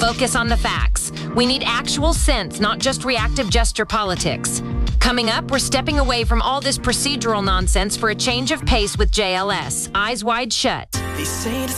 focus on the facts. We need actual sense, not just reactive gesture politics. Coming up, we're stepping away from all this procedural nonsense for a change of pace with JLS. Eyes wide shut.